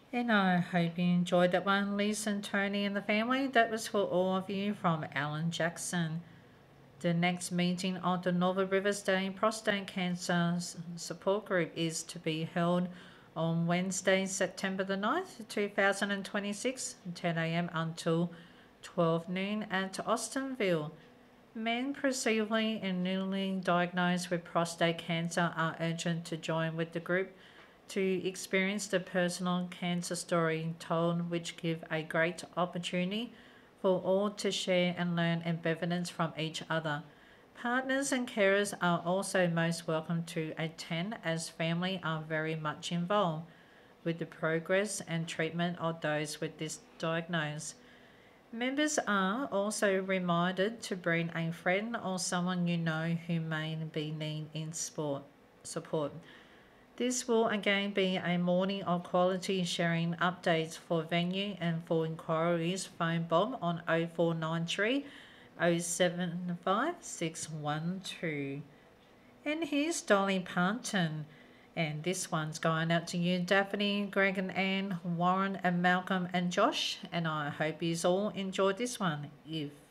And I hope you enjoyed that one, Lisa and Tony and the family. That was for all of you from Alan Jackson. The next meeting of the Northern Rivers Day Prostate Cancer Support Group is to be held on Wednesday, September the 9th, 2026, 10 a.m. until 12 noon at Austinville. Men previously and newly diagnosed with prostate cancer are urgent to join with the group to experience the personal cancer story told, which give a great opportunity for all to share and learn evidence from each other. Partners and carers are also most welcome to attend, as family are very much involved with the progress and treatment of those with this diagnosis. Members are also reminded to bring a friend or someone you know who may be needing support. This will again be a morning of quality sharing updates. For venue and for inquiries. Phone Bob on 0493 075 612. And here's Dolly Parton. And this one's going out to you, Daphne, Greg and Anne, Warren and Malcolm and Josh. And I hope you all enjoyed this one. If